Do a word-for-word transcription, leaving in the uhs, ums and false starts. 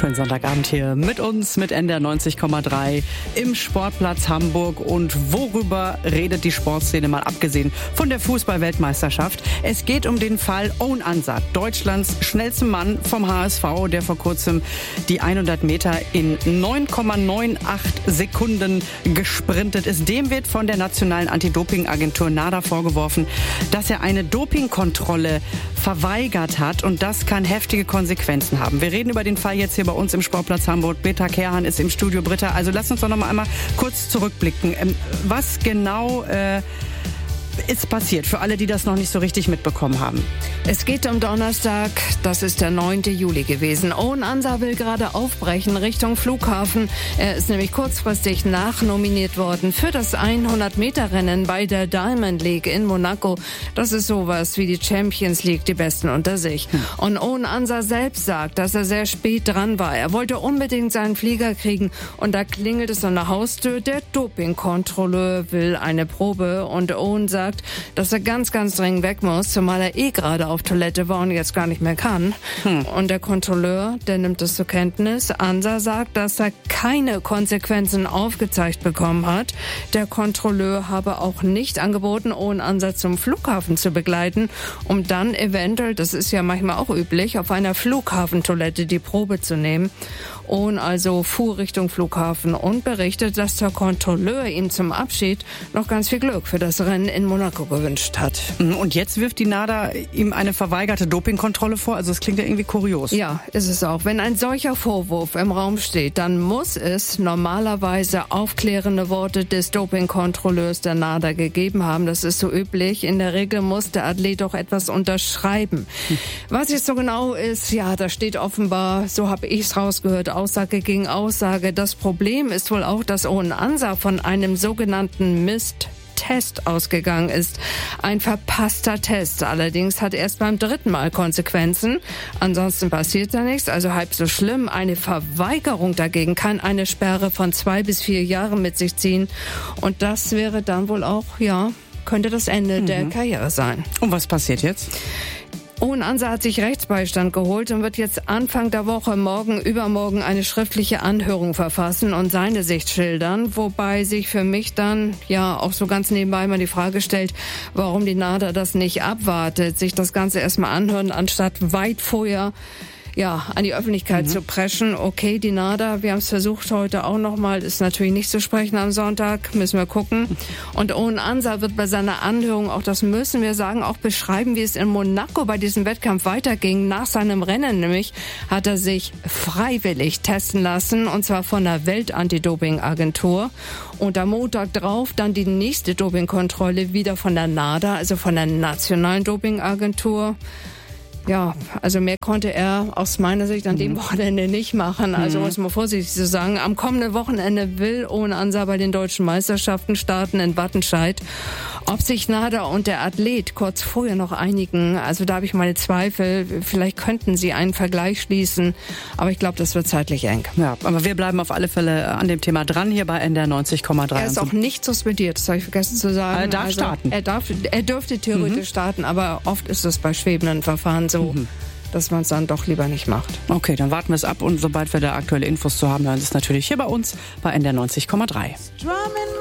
Schönen Sonntagabend hier mit uns, mit N D R neunzig Komma drei im Sportplatz Hamburg. Und worüber redet die Sportszene, mal abgesehen von der Fußball-Weltmeisterschaft? Es geht um den Fall Owen Ansah, Deutschlands schnellsten Mann vom H S V, der vor kurzem die hundert Meter in neun Komma achtundneunzig Sekunden gesprintet ist. Dem wird von der nationalen Anti-Doping-Agentur NADA vorgeworfen, dass er eine Dopingkontrolle verweigert hat, und das kann heftige Konsequenzen haben. Wir reden über den Fall jetzt hier bei uns im Sportplatz Hamburg. Britta Kerhan ist im Studio. Britta, also lass uns doch noch mal einmal kurz zurückblicken. Was genau äh, ist passiert, für alle, die das noch nicht so richtig mitbekommen haben? Es geht um Donnerstag, das ist der neunte Juli gewesen. Owen Ansah will gerade aufbrechen Richtung Flughafen. Er ist nämlich kurzfristig nachnominiert worden für das hundert Meter Rennen bei der Diamond League in Monaco. Das ist sowas wie die Champions League, die Besten unter sich. Hm. Und Owen Ansah selbst sagt, dass er sehr spät dran war. Er wollte unbedingt seinen Flieger kriegen, und da klingelt es an der Haustür. Der Dopingkontrolleur will eine Probe, und Owen sagt, dass er ganz, ganz dringend weg muss, zumal er eh gerade auf Toilette war und jetzt gar nicht mehr kann. Hm. Und der Kontrolleur, der nimmt es zur Kenntnis. Ansah sagt, dass er keine Konsequenzen aufgezeigt bekommen hat. Der Kontrolleur habe auch nicht angeboten, Owen Ansah zum Flughafen zu begleiten, um dann eventuell, das ist ja manchmal auch üblich, auf einer Flughafentoilette die Probe zu nehmen. Owen also fuhr Richtung Flughafen und berichtet, dass der Kontrolleur ihm zum Abschied noch ganz viel Glück für das Rennen in Monaco gewünscht hat. Und jetzt wirft die NADA ihm eine verweigerte Dopingkontrolle vor? Also das klingt ja irgendwie kurios. Ja, ist es auch. Wenn ein solcher Vorwurf im Raum steht, dann muss es normalerweise aufklärende Worte des Dopingkontrolleurs der NADA gegeben haben. Das ist so üblich. In der Regel muss der Athlet auch etwas unterschreiben. Hm. Was jetzt so genau ist, ja, da steht offenbar, so habe ich es rausgehört, Aussage gegen Aussage. Das Problem ist wohl auch, dass Owen Ansah von einem sogenannten Mist Test ausgegangen ist. Ein verpasster Test. Allerdings hat erst beim dritten Mal Konsequenzen. Ansonsten passiert da nichts, also halb so schlimm. Eine Verweigerung dagegen kann eine Sperre von zwei bis vier Jahren mit sich ziehen. Und das wäre dann wohl auch, ja, könnte das Ende mhm. der Karriere sein. Und was passiert jetzt? Owen Ansah hat sich Rechtsbeistand geholt und wird jetzt Anfang der Woche, morgen, übermorgen eine schriftliche Anhörung verfassen und seine Sicht schildern, wobei sich für mich dann ja auch so ganz nebenbei mal die Frage stellt, warum die NADA das nicht abwartet, sich das Ganze erstmal anhören, anstatt weit vorher ja, an die Öffentlichkeit mhm. zu preschen. Okay, die NADA, wir haben es versucht heute auch nochmal, ist natürlich nicht zu sprechen am Sonntag, müssen wir gucken. Und Owen Ansah wird bei seiner Anhörung, auch das müssen wir sagen, auch beschreiben, wie es in Monaco bei diesem Wettkampf weiterging. Nach seinem Rennen nämlich hat er sich freiwillig testen lassen, und zwar von der Welt-Anti-Doping-Agentur. Und am Montag drauf dann die nächste Dopingkontrolle wieder von der NADA, also von der nationalen Dopingagentur. Ja, also mehr konnte er aus meiner Sicht an dem Wochenende nicht machen. Also muss man vorsichtig zu sagen. Am kommenden Wochenende will Owen Ansah bei den deutschen Meisterschaften starten in Wattenscheid. Ob sich NADA und der Athlet kurz vorher noch einigen, also da habe ich meine Zweifel. Vielleicht könnten sie einen Vergleich schließen, aber ich glaube, das wird zeitlich eng. Ja, aber wir bleiben auf alle Fälle an dem Thema dran hier bei N D R neunzig Komma drei. Er ist auch nicht suspendiert, das habe ich vergessen zu sagen. Er darf also, starten. Er darf, er dürfte theoretisch mhm. starten, aber oft ist es bei schwebenden Verfahren so, mhm. dass man es dann doch lieber nicht macht. Okay, dann warten wir es ab, und sobald wir da aktuelle Infos zu haben, hören Sie es natürlich hier bei uns bei N D R neunzig Komma drei.